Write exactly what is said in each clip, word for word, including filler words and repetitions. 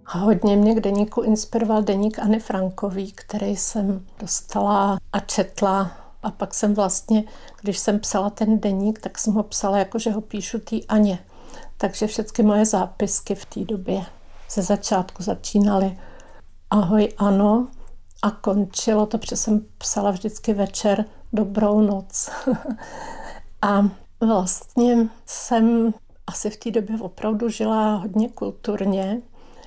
Hodně mě k deníku inspiroval deník Anny Frankové, který jsem dostala a četla. A pak jsem vlastně, když jsem psala ten deník, tak jsem ho psala jako, že ho píšu té Aně. Takže všechny moje zápisky v té době ze začátku začínaly ahoj Ano a končilo to, protože jsem psala vždycky večer dobrou noc. A vlastně jsem asi v té době opravdu žila hodně kulturně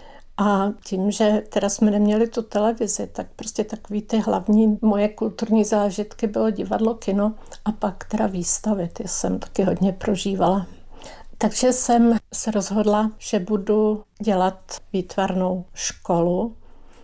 a tím, že teda jsme neměli tu televizi, tak prostě takový ty hlavní moje kulturní zážitky bylo divadlo, kino a pak teda výstavy, ty jsem taky hodně prožívala. Takže jsem se rozhodla, že budu dělat výtvarnou školu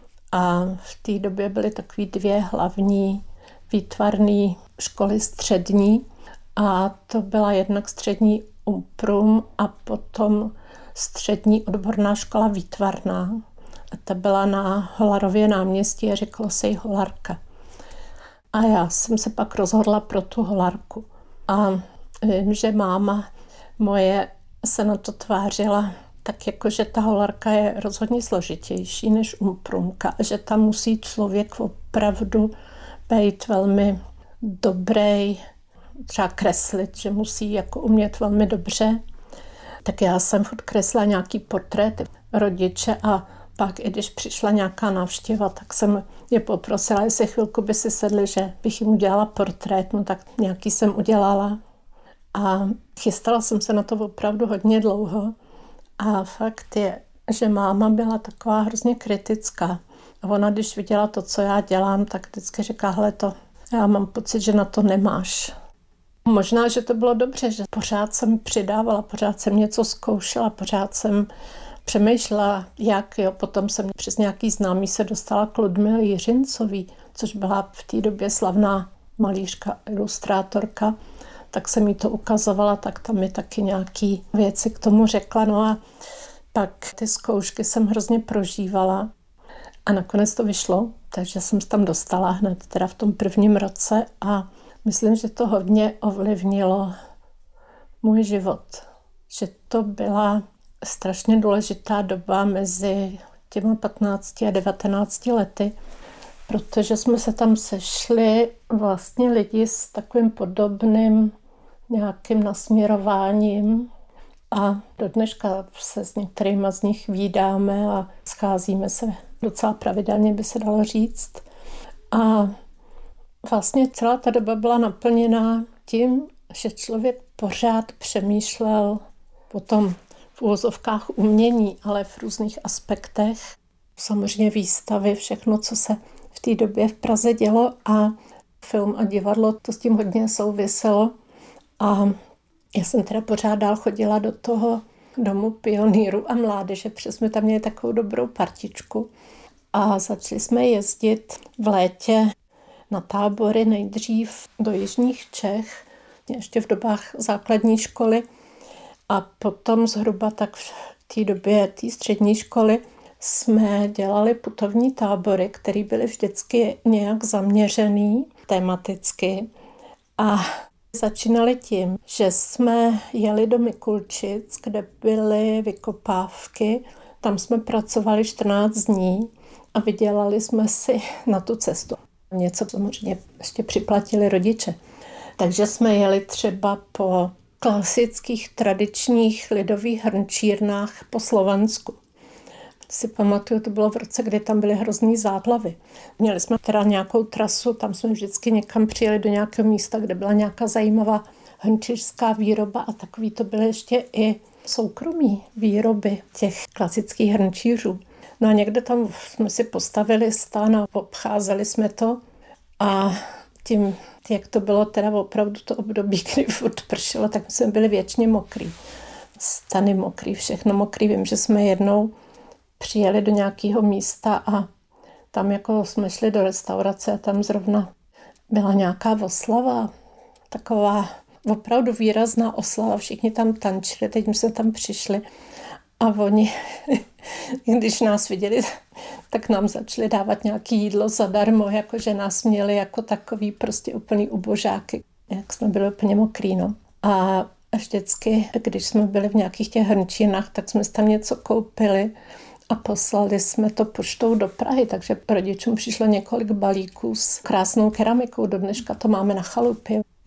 a v té době byly takové dvě hlavní výtvarné školy střední a to byla jednak střední UMPRUM a potom střední odborná škola výtvarná. A ta byla na Holarově náměstí a řeklo se jí Holarka. A já jsem se pak rozhodla pro tu Holarku. A vím, že máma moje se na to tvářila tak jako, že ta Holarka je rozhodně složitější než UMPRUMka, že tam musí člověk opravdu být velmi dobrý, třeba kreslit, že musí jako umět velmi dobře. Tak já jsem furt kresla nějaký portréty rodiče a pak, i když přišla nějaká návštěva, tak jsem je poprosila, jestli chvilku by si sedli, že bych jim udělala portrét, no tak nějaký jsem udělala. A chystala jsem se na to opravdu hodně dlouho. A fakt je, že máma byla taková hrozně kritická. A ona, když viděla to, co já dělám, tak vždycky říká, hele to, já mám pocit, že na to nemáš. Možná, že to bylo dobře, že pořád jsem přidávala, pořád jsem něco zkoušela, pořád jsem přemýšlela, jak jo. Potom jsem přes nějaký známý se dostala k Ludmile Jiřincový, což byla v té době slavná malířka, ilustrátorka, tak jsem jí to ukazovala, tak tam mi taky nějaký věci k tomu řekla. No a pak ty zkoušky jsem hrozně prožívala a nakonec to vyšlo, takže jsem se tam dostala hned teda v tom prvním roce a myslím, že to hodně ovlivnilo můj život. Že to byla strašně důležitá doba mezi těma patnácti a devatenácti lety, protože jsme se tam sešli vlastně lidi s takovým podobným nějakým nasměrováním a do dneška se s některýma z nich vídáme a scházíme se docela pravidelně, by se dalo říct. A vlastně celá ta doba byla naplněná tím, že člověk pořád přemýšlel o tom v uvozovkách umění, ale v různých aspektech. Samozřejmě výstavy, všechno, co se v té době v Praze dělo a film a divadlo, to s tím hodně souviselo. A já jsem teda pořád dál chodila do toho domu pionýrů a mládeže, protože jsme tam měli takovou dobrou partičku. A začali jsme jezdit v létě na tábory nejdřív do jižních Čech, ještě v dobách základní školy. A potom zhruba tak v té době té střední školy jsme dělali putovní tábory, které byly vždycky nějak zaměřený tematicky. A začínali tím, že jsme jeli do Mikulčic, kde byly vykopávky. Tam jsme pracovali čtrnáct dní a vydělali jsme si na tu cestu. Něco samozřejmě ještě připlatili rodiče. Takže jsme jeli třeba po klasických tradičních lidových hrnčírnách po Slovensku. Si pamatuju, to bylo v roce, kdy tam byly hrozný záplavy. Měli jsme teda nějakou trasu, tam jsme vždycky někam přijeli do nějakého místa, kde byla nějaká zajímavá hrnčířská výroba a takový to byly ještě i soukromí výroby těch klasických hrnčířů. No a někde tam jsme si postavili stán a obcházeli jsme to a tím, jak to bylo teda opravdu to období, kdy furt pršelo, tak jsme byli věčně mokrý. Stany mokrý, všechno mokrý. Vím, že jsme jednou přijeli do nějakého místa a tam jako jsme šli do restaurace a tam zrovna byla nějaká oslava, taková opravdu výrazná oslava, všichni tam tančili, teď jsme tam přišli a oni, když nás viděli, tak nám začali dávat nějaké jídlo zadarmo, jakože nás měli jako takový prostě úplný ubožáky, jak jsme byli úplně mokrý, no. A vždycky, když jsme byli v nějakých těch hrnčínách, tak jsme tam něco koupili A poslali jsme to poštou do Prahy, takže rodičům přišlo několik balíků s krásnou keramikou. Do dneška to máme na chalupě.